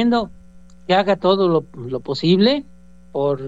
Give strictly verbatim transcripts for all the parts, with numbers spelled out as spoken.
que haga todo lo, lo posible por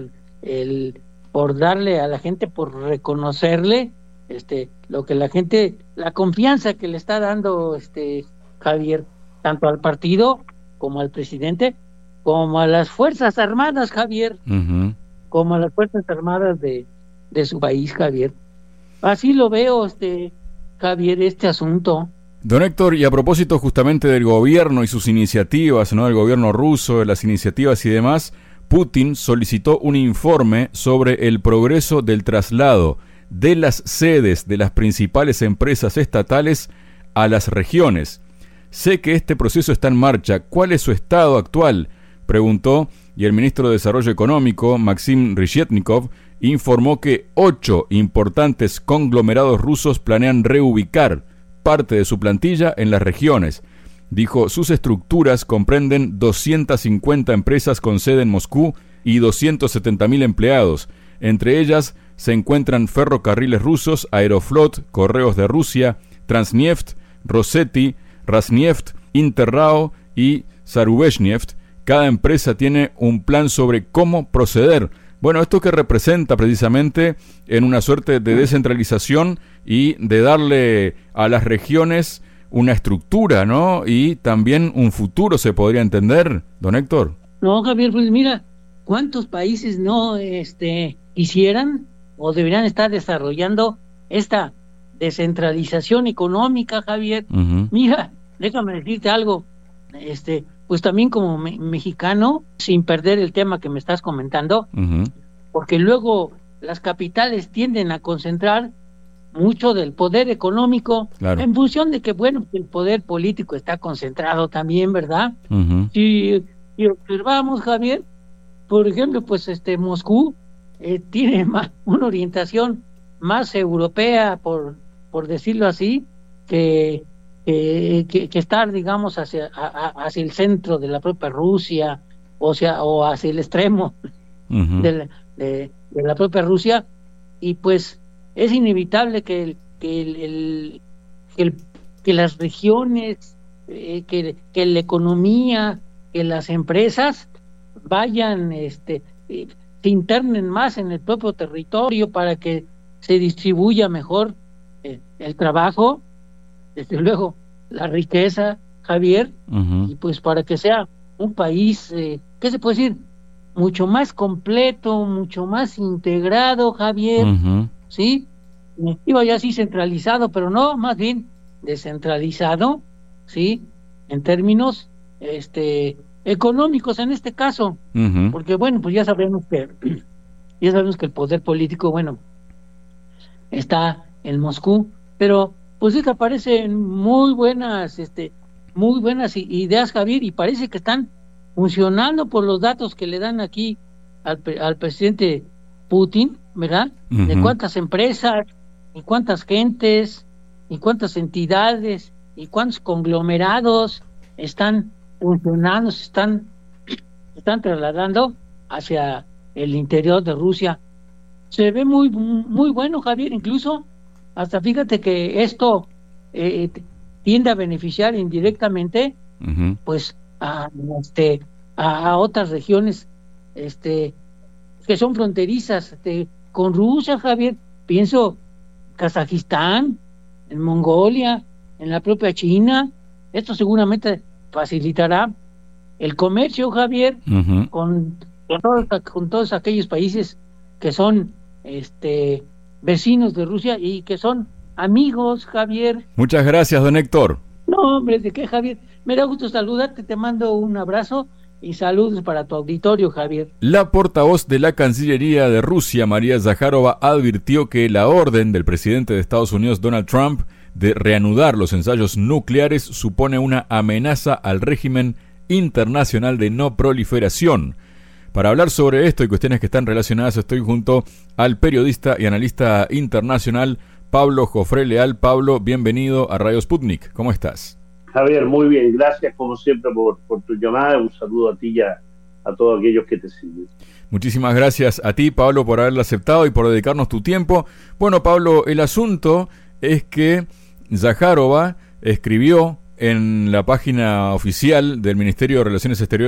el por darle a la gente, por reconocerle este lo que la gente, la confianza que le está dando este Javier, tanto al partido como al presidente, como a las Fuerzas Armadas, Javier, uh-huh. como a las Fuerzas Armadas de, de su país, Javier. Así lo veo, este Javier, este asunto. Don Héctor, y a propósito justamente del gobierno y sus iniciativas, ¿no? El gobierno ruso, de las iniciativas y demás, Putin solicitó un informe sobre el progreso del traslado de las sedes de las principales empresas estatales a las regiones. Sé que este proceso está en marcha. ¿Cuál es su estado actual?, preguntó, y el ministro de Desarrollo Económico, Maxim Reshetnikov, informó que ocho importantes conglomerados rusos planean reubicar parte de su plantilla en las regiones. Dijo, sus estructuras comprenden doscientas cincuenta empresas con sede en Moscú y doscientos setenta mil empleados. Entre ellas se encuentran ferrocarriles rusos, Aeroflot, Correos de Rusia, Transneft, Rosetti, Rasneft, Interrao y Zarubezhneft. Cada empresa tiene un plan sobre cómo proceder. Bueno, esto que representa precisamente en una suerte de descentralización y de darle a las regiones una estructura, ¿no? Y también un futuro, se podría entender, don Héctor. No, Javier, pues mira, ¿cuántos países no este quisieran o deberían estar desarrollando esta descentralización económica, Javier? Uh-huh. Mira, déjame decirte algo, este, pues también como me- mexicano, sin perder el tema que me estás comentando, uh-huh. porque luego las capitales tienden a concentrar mucho del poder económico, claro, en función de que, bueno, el poder político está concentrado también, ¿verdad? Uh-huh. Si, si observamos, Javier, por ejemplo, pues este Moscú eh, tiene más, una orientación más europea, por por decirlo así, que que, que, que estar, digamos, hacia a, hacia el centro de la propia Rusia, o sea, o hacia el extremo uh-huh. de, la, de, de la propia Rusia, y pues es inevitable que el, que el, el, que, el que las regiones, eh, que, que la economía, que las empresas vayan, este, eh, se internen más en el propio territorio para que se distribuya mejor eh, el trabajo, desde luego la riqueza, Javier, uh-huh. y pues para que sea un país, eh, ¿qué se puede decir? Mucho más completo, mucho más integrado, Javier, uh-huh. ¿sí? Iba ya así centralizado, pero no, más bien descentralizado, ¿sí? En términos este económicos en este caso, uh-huh. porque bueno, pues ya sabemos que ya sabemos que el poder político, bueno, está en Moscú, pero pues sí que aparecen muy buenas, este, muy buenas ideas, Javier, y parece que están funcionando por los datos que le dan aquí al, al presidente Putin, ¿verdad? Uh-huh. De cuántas empresas, y cuántas gentes, y cuántas entidades, y cuántos conglomerados están funcionando, se están, se están trasladando hacia el interior de Rusia. Se ve muy, muy bueno, Javier, incluso hasta fíjate que esto eh, tiende a beneficiar indirectamente, uh-huh. pues a, este, a, a otras regiones, este, que son fronterizas este, con Rusia, Javier. Pienso Kazajistán, en Mongolia, en la propia China. Esto seguramente facilitará el comercio, Javier, uh-huh. con, con, todos, con todos aquellos países que son este vecinos de Rusia y que son amigos, Javier. Muchas gracias, don Héctor. No, hombre, ¿de qué, Javier? Me da gusto saludarte, te mando un abrazo y saludos para tu auditorio, Javier. La portavoz de la Cancillería de Rusia, María Zakharova, advirtió que la orden del presidente de Estados Unidos, Donald Trump, de reanudar los ensayos nucleares supone una amenaza al régimen internacional de no proliferación. Para hablar sobre esto y cuestiones que están relacionadas, estoy junto al periodista y analista internacional Pablo Jofré Leal. Pablo, bienvenido a Radio Sputnik. ¿Cómo estás? Javier, muy bien. Gracias, como siempre, por, por tu llamada. Un saludo a ti y a, a todos aquellos que te siguen. Muchísimas gracias a ti, Pablo, por haberlo aceptado y por dedicarnos tu tiempo. Bueno, Pablo, el asunto es que Zakharova escribió en la página oficial del Ministerio de Relaciones Exteriores